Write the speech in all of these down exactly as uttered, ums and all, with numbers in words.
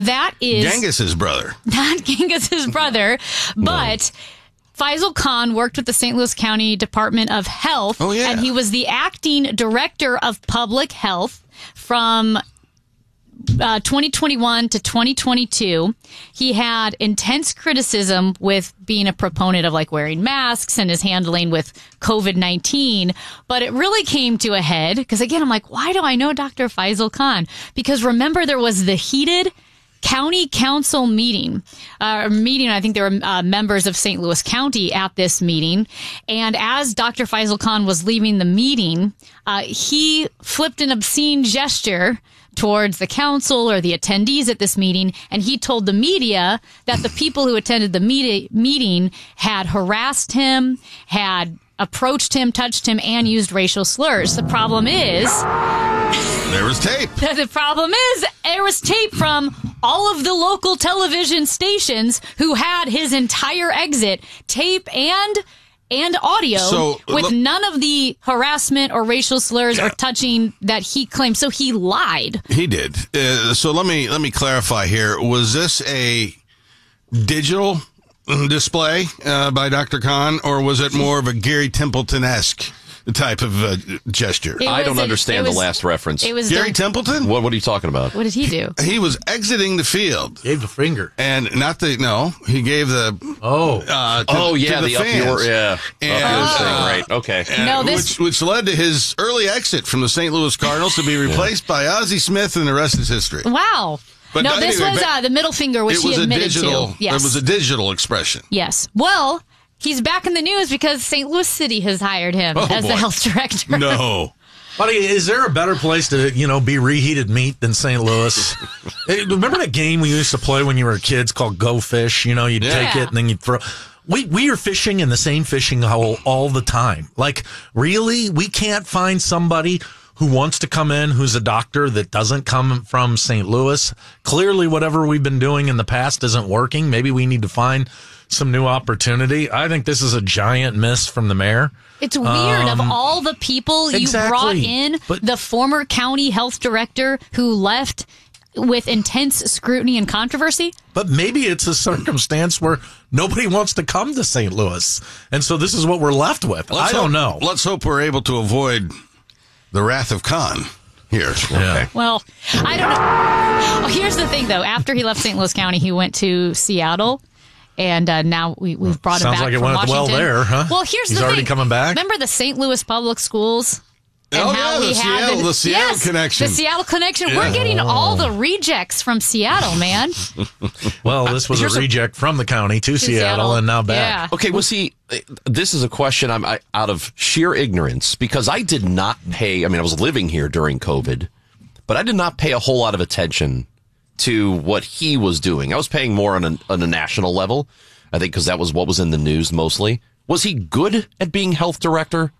that is Genghis's brother. Not Genghis's brother, but no. Faisal Khan worked with the Saint Louis County Department of Health. Oh, yeah. And he was the acting director of public health from uh, twenty twenty-one to twenty twenty-two. He had intense criticism with being a proponent of like wearing masks and his handling with COVID nineteen. But it really came to a head because, again, I'm like, why do I know Doctor Faisal Khan? Because remember, there was the heated county council meeting, uh, meeting. I think there were uh, members of Saint Louis County at this meeting. And as Doctor Faisal Khan was leaving the meeting, uh, he flipped an obscene gesture towards the council or the attendees at this meeting. And he told the media that the people who attended the meet- meeting had harassed him, had approached him, touched him, and used racial slurs. The problem is... There was tape. The problem is there was tape from all of the local television stations who had his entire exit, tape and and audio, so, with look, none of the harassment or racial slurs or touching that he claimed. So he lied. He did. Uh, so let me let me clarify here. Was this a digital display uh, by Doctor Khan, or was it more of a Gary Templeton-esque type of uh, gesture? I was don't a- understand it was- the last reference. It was Gary the- Templeton? What, what are you talking about? What did he do? He was exiting the field. Gave the finger. And not the, no, he gave the, Oh. uh, to, Oh, yeah, to the, the, up fans. your, yeah, And, up yours uh, thing, right, okay. And No, this- which, which led to his early exit from the Saint Louis Cardinals to be replaced by Ozzie Smith, and the rest is history. Wow. But no, this anyway, was but uh, the middle finger, which it he was a admitted digital, to. Yes. It was a digital expression. Yes. Well, he's back in the news because Saint Louis City has hired him Oh, as boy. the health director. No. Buddy, is there a better place to, you know, be reheated meat than Saint Louis? Hey, remember that game we used to play when you were kids called Go Fish? You know, you'd Yeah. take it and then you'd throw. We we are fishing in the same fishing hole all the time. Like, really? We can't find somebody who wants to come in who's a doctor that doesn't come from Saint Louis. Clearly, whatever we've been doing in the past isn't working. Maybe we need to find some new opportunity. I think this is a giant miss from the mayor. It's weird. Of all the people you exactly. brought in, But- the former county health director who left with intense scrutiny and controversy. But maybe it's a circumstance where nobody wants to come to Saint Louis. And so this is what we're left with. Let's I don't hope- know. Let's hope we're able to avoid the wrath of Khan here. Yeah. Well, I don't know. Well, here's the thing, though. After he left Saint Louis County, he went to Seattle. And uh, now we, we've brought Sounds him back like it from went well Washington. there, huh? Well, here's He's the already thing. coming back? Remember the Saint Louis public schools? And Oh, how yeah, we the had Seattle- the Seattle yes, connection. The Seattle connection. Yeah. We're getting all the rejects from Seattle, man. Well, this was Here's a a- reject from the county to, Seattle, Seattle. and now back. Yeah. Okay, was he, this is a question I'm I, out of sheer ignorance, because I did not pay, I mean, I was living here during COVID, but I did not pay a whole lot of attention to what he was doing. I was paying more on a, on a national level, I think, because that was what was in the news mostly. Was he good at being health director?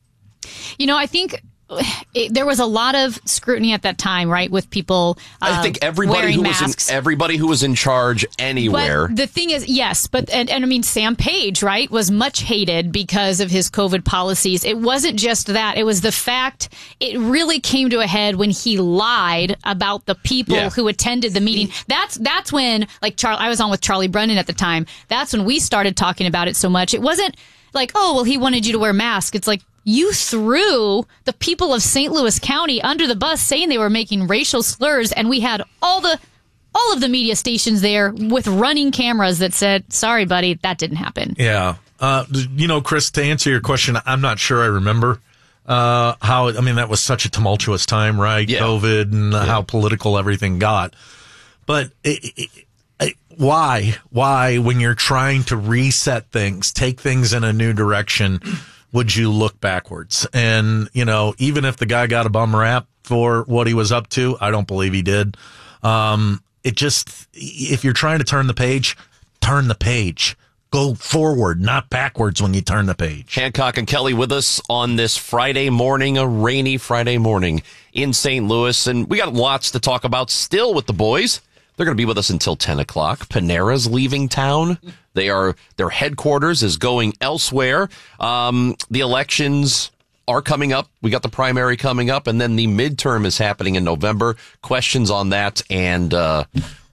You know, I think it, there was a lot of scrutiny at that time, right, with people uh, I think everybody wearing who masks. was in, everybody who was in charge anywhere. But the thing is, yes, but and, and I mean, Sam Page, right, was much hated because of his COVID policies. It wasn't just that; it was the fact it really came to a head when he lied about the people Yeah. who attended the meeting. That's that's when, like, Charlie, I was on with Charlie Brennan at the time. That's when we started talking about it so much. It wasn't like, oh, well, he wanted you to wear masks. It's like, you threw the people of Saint Louis County under the bus, saying they were making racial slurs, and we had all the all of the media stations there with running cameras that said, "Sorry, buddy, that didn't happen." Yeah. Uh, you know, Chris, to answer your question, I'm not sure I remember uh, how, I mean, that was such a tumultuous time, right? Yeah. COVID and Yeah. how political everything got. But it, it, it, why? Why, when you're trying to reset things, take things in a new direction, would you look backwards? And, you know, even if the guy got a bum rap for what he was up to, I don't believe he did. Um, it just, if you're trying to turn the page, turn the page. Go forward, not backwards when you turn the page. Hancock and Kelly with us on this Friday morning, a rainy Friday morning in Saint Louis. And we got lots to talk about still with the boys. They're going to be with us until ten o'clock. Panera's leaving town. They are, their headquarters is going elsewhere. Um, the elections are coming up. We got the primary coming up, and then the midterm is happening in November. Questions on that and uh,